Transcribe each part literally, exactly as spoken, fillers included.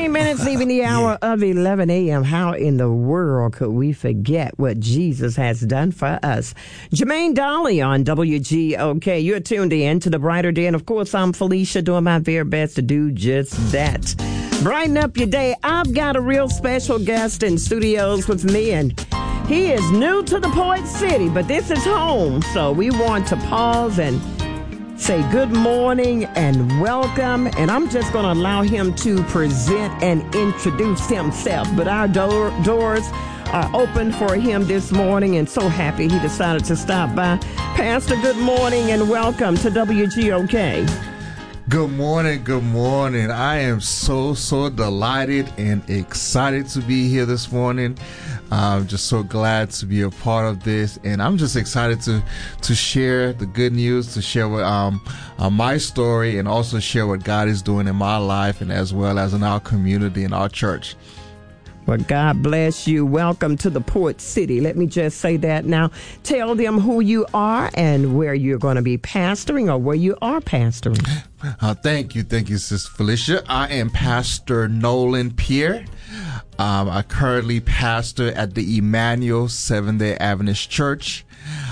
fifteen minutes leaving the hour yeah. of eleven a.m. How in the world could we forget what Jesus has done for us? Jermaine Dolly on W G O K. You're tuned in to the Brighter Day. And, of course, I'm Felicia, doing my very best to do just that. Brighten up your day. I've got a real special guest in studios with me, and he is new to the Port City, but this is home. So we want to pause and say good morning and welcome, and I'm just going to allow him to present and introduce himself. But our door, doors are open for him this morning, and so happy he decided to stop by. Pastor, good morning and welcome to W G O K. Good morning, good morning. I am so, so delighted and excited to be here this morning. I'm just so glad to be a part of this, and I'm just excited to to share the good news, to share what, um, uh, my story, and also share what God is doing in my life and as well as in our community and our church. Well, God bless you. Welcome to the Port City. Let me just say that now. Tell them who you are and where you're going to be pastoring or where you are pastoring. Uh, thank you. Thank you, Sister Felicia. I am Pastor Nolan Pierre. Um, I currently pastor at the Emmanuel Seventh-day Adventist Church.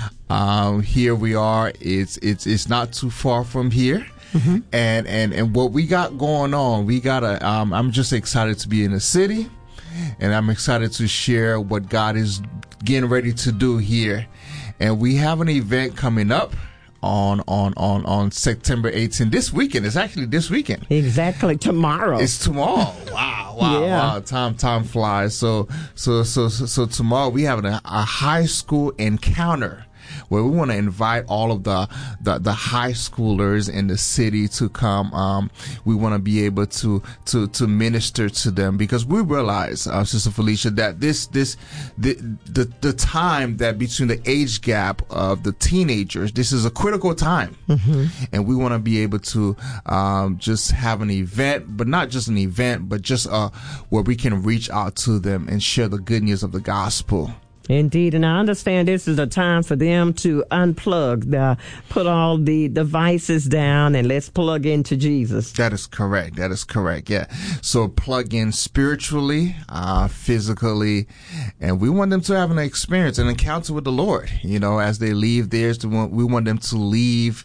Um, here we are. It's, it's, it's not too far from here. Mm-hmm. And, and, and what we got going on, we got a, um, I'm just excited to be in the city. And I'm excited to share what God is getting ready to do here. And we have an event coming up on on on on September eighteenth. This weekend. It's actually this weekend. Exactly. Tomorrow. It's tomorrow. Wow. Wow. Yeah. Wow. Time time flies. So so so so, so tomorrow we have a, a high school encounter, where we want to invite all of the, the, the high schoolers in the city to come. Um, we want to be able to, to, to minister to them, because we realize, uh, Sister Felicia, that this, this, the, the, the time that between the age gap of the teenagers, this is a critical time. Mm-hmm. And we want to be able to, um, just have an event, but not just an event, but just, uh, where we can reach out to them and share the good news of the gospel. Indeed, and I understand this is a time for them to unplug, the, put all the devices down, and let's plug into Jesus. That is correct. That is correct. Yeah. So plug in spiritually, uh, physically, and we want them to have an experience, an encounter with the Lord. You know, as they leave there, we want them to leave,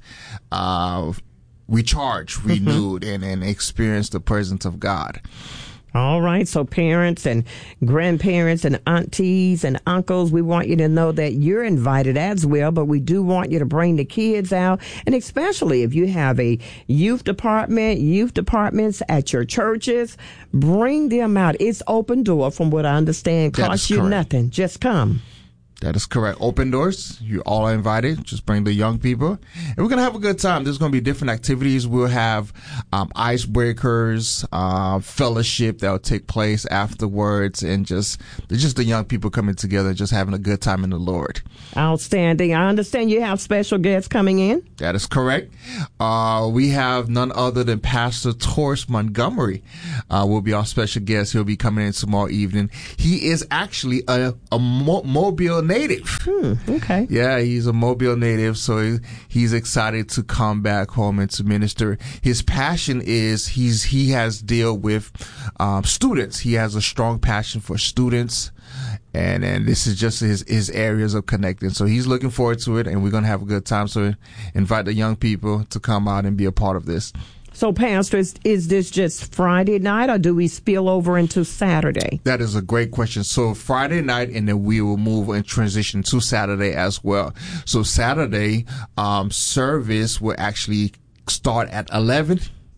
uh, recharged, renewed, mm-hmm. and, and experience the presence of God. All right. So parents and grandparents and aunties and uncles, we want you to know that you're invited as well, but we do want you to bring the kids out. And especially if you have a youth department, youth departments at your churches, bring them out. It's open door from what I understand. Costs you nothing. Just come. That is correct. Open doors. You all are invited. Just bring the young people. And we're going to have a good time. There's going to be different activities. We'll have um, icebreakers, uh, fellowship that will take place afterwards, and just just the young people coming together, just having a good time in the Lord. Outstanding. I understand you have special guests coming in. That is correct. Uh, we have none other than Pastor Torres Montgomery uh, will be our special guest. He'll be coming in tomorrow evening. He is actually a, a Mo- Mobile native. Hmm, okay. Yeah, he's a Mobile native, so he, he's excited to come back home and to minister. His passion is he's he has dealt with um, students. He has a strong passion for students, and and this is just his his areas of connecting. So he's looking forward to it, and we're gonna have a good time. So invite the young people to come out and be a part of this. So, Pastor, is, is this just Friday night, or do we spill over into Saturday? That is a great question. So, Friday night, and then we will move and transition to Saturday as well. So, Saturday um, service will actually start at eleven.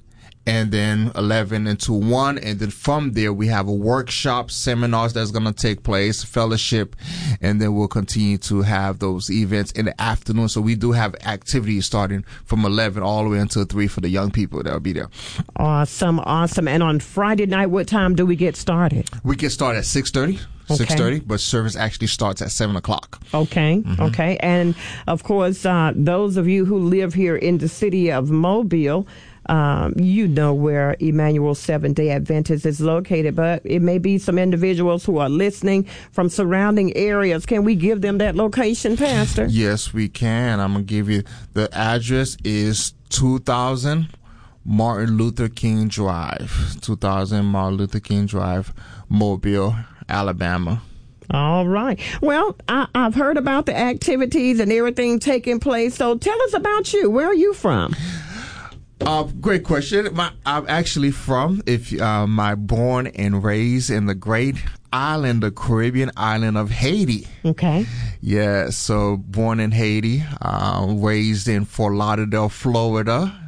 And then eleven until one. And then from there, we have a workshop, seminars that's going to take place, fellowship. And then we'll continue to have those events in the afternoon. So we do have activities starting from eleven all the way until three for the young people that will be there. Awesome, awesome. And on Friday night, what time do we get started? We get started at six thirty. Okay. six thirty, but service actually starts at seven o'clock. Okay, mm-hmm. okay. And, of course, uh, those of you who live here in the city of Mobile, Um, you know where Emmanuel Seventh-day Adventist is located, but it may be some individuals who are listening from surrounding areas. Can we give them that location, Pastor? Yes, we can. I'm going to give you the address is two thousand Martin Luther King Drive, two thousand Martin Luther King Drive, Mobile, Alabama. All right. Well, I, I've heard about the activities and everything taking place. So tell us about you. Where are you from? Uh, great question. My, I'm actually from, if uh, my born and raised in the great island, the Caribbean island of Haiti. Okay. Yeah, so born in Haiti, uh, raised in Fort Lauderdale, Florida.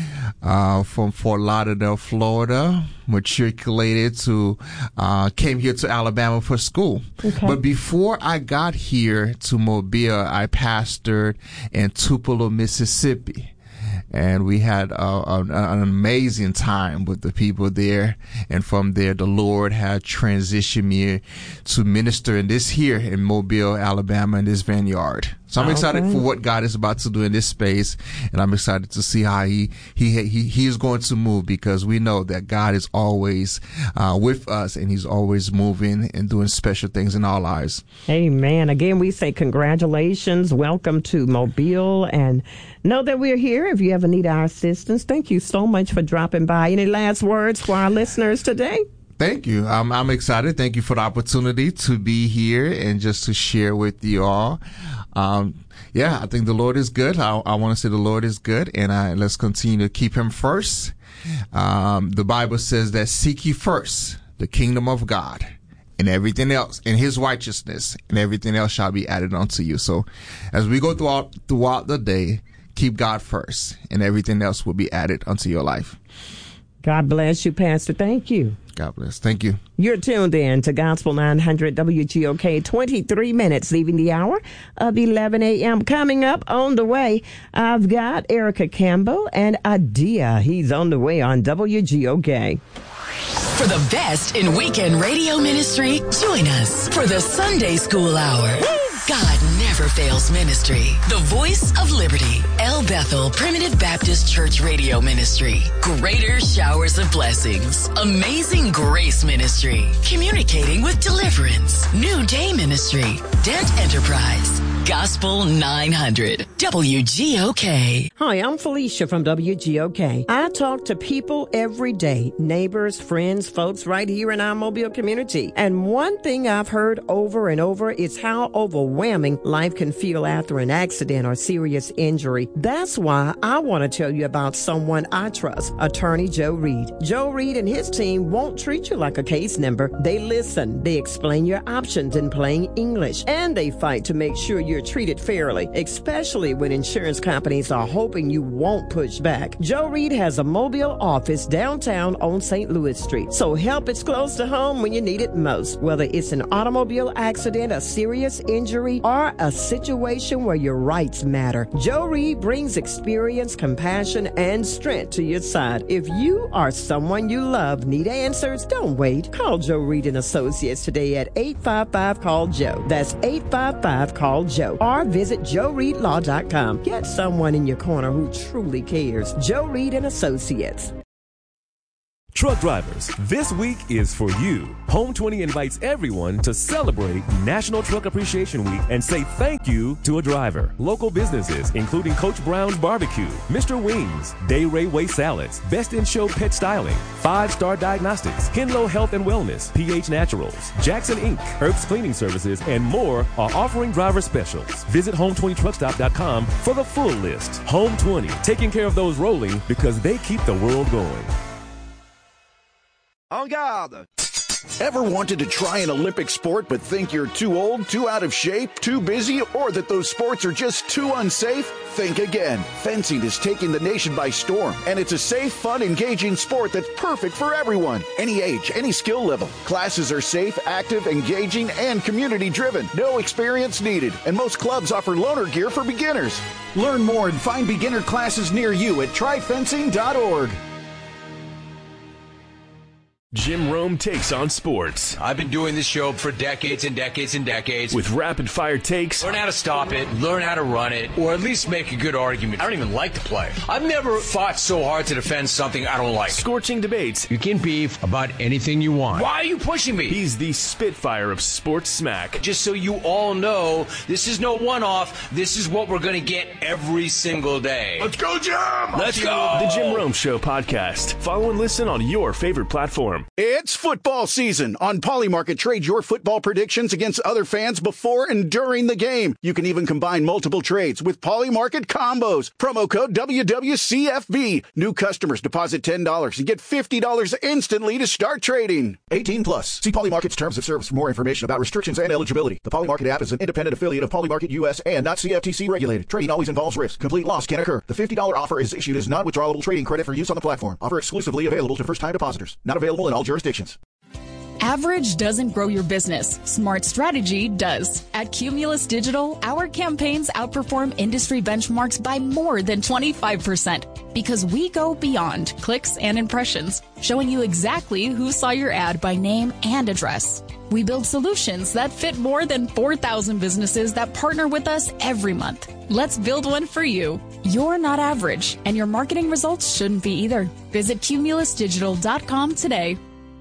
Uh, from Fort Lauderdale, Florida, matriculated to, uh, came here to Alabama for school. Okay. But before I got here to Mobile, I pastored in Tupelo, Mississippi. And we had uh, an, an amazing time with the people there. And from there, the Lord had transitioned me to minister in this here in Mobile, Alabama, in this vineyard. So I'm excited okay. for what God is about to do in this space, and I'm excited to see how he he he, he is going to move, because we know that God is always uh, with us, and he's always moving and doing special things in our lives. Amen. Again, we say congratulations. Welcome to Mobile, and know that we're here if you ever need our assistance. Thank you so much for dropping by. Any last words for our listeners today? Thank you. I'm, I'm excited. Thank you for the opportunity to be here and just to share with you all. Um, yeah, I think the Lord is good. I, I want to say the Lord is good, and I, let's continue to keep him first. Um, the Bible says that seek ye first the kingdom of God, and everything else, and his righteousness, and everything else shall be added unto you. So as we go throughout, throughout the day, keep God first, and everything else will be added unto your life. God bless you, Pastor. Thank you. God bless. Thank you. You're tuned in to Gospel nine hundred W G O K, twenty-three minutes leaving the hour of eleven a.m. Coming up on the way, I've got Erica Campbell and Adia. He's on the way on W G O K. For the best in weekend radio ministry, join us for the Sunday School Hour. God Never Fails Ministry, the voice of liberty, El Bethel Primitive Baptist Church Radio Ministry, Greater Showers of Blessings, Amazing Grace Ministry, Communicating with Deliverance, New Day Ministry, Dent Enterprise, Gospel nine hundred, W G O K. Hi, I'm Felicia from W G O K. I talk to people every day, neighbors, friends, folks right here in our Mobile community. And one thing I've heard over and over is how overwhelming life can feel after an accident or serious injury. That's why I want to tell you about someone I trust, Attorney Joe Reed. Joe Reed and his team won't treat you like a case number. They listen, they explain your options in plain English, and they fight to make sure you're treated fairly, especially when insurance companies are hoping you won't push back. Joe Reed has a Mobile office downtown on Saint Louis Street, so help is close to home when you need it most. Whether it's an automobile accident, a serious injury, or a situation where your rights matter, Joe Reed brings experience, compassion, and strength to your side. If you or someone you love need answers, don't wait. Call Joe Reed and Associates today at eight five five, call Joe. That's eight five five, call Joe. Or visit joe reed law dot com. Get someone in your corner who truly cares. Joe Reed and Associates. Truck drivers, this week is for you. Home twenty invites everyone to celebrate National Truck Appreciation Week and say thank you to a driver. Local businesses, including Coach Brown's Barbecue, Mister Wings, Day Ray Way Salads, Best in Show Pet Styling, Five Star Diagnostics, Hinlow Health and Wellness, P H Naturals, Jackson Incorporated, Herbst Cleaning Services, and more are offering driver specials. Visit home twenty truck stop dot com for the full list. Home twenty, taking care of those rolling because they keep the world going. En garde! Ever wanted to try an Olympic sport but think you're too old, too out of shape, too busy, or that those sports are just too unsafe? Think again. Fencing is taking the nation by storm, and it's a safe, fun, engaging sport that's perfect for everyone. Any age, any skill level. Classes are safe, active, engaging, and community-driven. No experience needed, and most clubs offer loaner gear for beginners. Learn more and find beginner classes near you at try fencing dot org. Jim Rome takes on sports. I've been doing this show for decades and decades and decades. With rapid-fire takes. Learn how to stop it, learn how to run it, or at least make a good argument. I don't even like to play. I've never fought so hard to defend something I don't like. Scorching debates. You can beef about anything you want. Why are you pushing me? He's the Spitfire of sports smack. Just so you all know, this is no one-off. This is what we're going to get every single day. Let's go, Jim! Let's go! The Jim Rome Show podcast. Follow and listen on your favorite platform. It's football season. On Polymarket, trade your football predictions against other fans before and during the game. You can even combine multiple trades with Polymarket combos. Promo code W W C F B. New customers deposit ten dollars and get fifty dollars instantly to start trading. eighteen plus. See Polymarket's terms of service for more information about restrictions and eligibility. The Polymarket app is an independent affiliate of Polymarket U S and not C F T C regulated. Trading always involves risk. Complete loss can occur. The fifty dollars offer is issued as non-withdrawable trading credit for use on the platform. Offer exclusively available to first-time depositors. Not available in all jurisdictions. Average doesn't grow your business. Smart strategy does. At Cumulus Digital, our campaigns outperform industry benchmarks by more than twenty-five percent because we go beyond clicks and impressions, showing you exactly who saw your ad by name and address. We build solutions that fit more than four thousand businesses that partner with us every month. Let's build one for you. You're not average, and your marketing results shouldn't be either. Visit cumulus digital dot com today.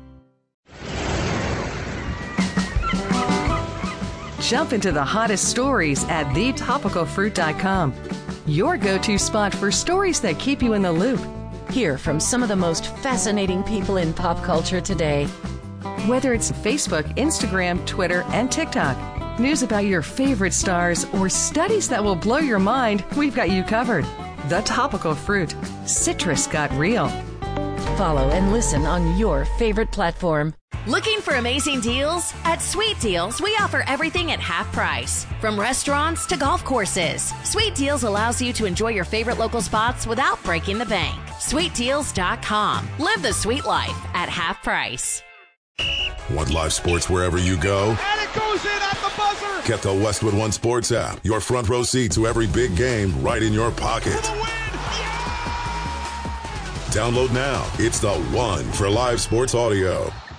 Jump into the hottest stories at the topical fruit dot com. Your go-to spot for stories that keep you in the loop. Hear from some of the most fascinating people in pop culture today. Whether it's Facebook, Instagram, Twitter, and TikTok, news about your favorite stars, or studies that will blow your mind, we've got you covered. The Topical Fruit. Citrus got real. Follow and listen on your favorite platform. Looking for amazing deals? At Sweet Deals, we offer everything at half price. From restaurants to golf courses, Sweet Deals allows you to enjoy your favorite local spots without breaking the bank. sweet deals dot com. Live the sweet life at half price. Want live sports wherever you go? And it goes in at the buzzer! Get the Westwood One Sports app. Your front row seat to every big game right in your pocket. For the win! Yeah! Download now. It's the one for live sports audio.